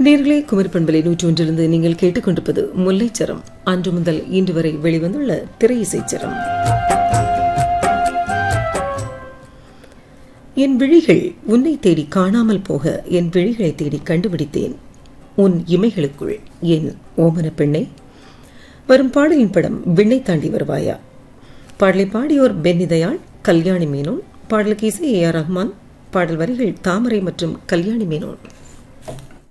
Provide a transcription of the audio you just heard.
நேர்களே, குமரி பண்பலை 101 நீங்கள் கேட்டுக்கொண்டிருப்பது முல்லைச்சரம். அன்று முதல் இன்று வரை வெளிவந்துள்ள திரை இசைச்சரம். என் விழிகள் உன்னை தேடி காணாமல் போக என் விழிகளை தேடி கண்டுபிடித்தேன் உன் இமைகளுக்குள் என் ஓமன பெண்ணை. வரும் பாடலின் படம் விண்ணை தாண்டி வருவாயா. பாடலை பாடியோர் பென்னிதயாள், கல்யாணி மேனோன். பாடலுக்கு இசை AR ரஹ்மான். பாடல் வரிகள் தாமரை மற்றும் கல்யாணி மேனோன்.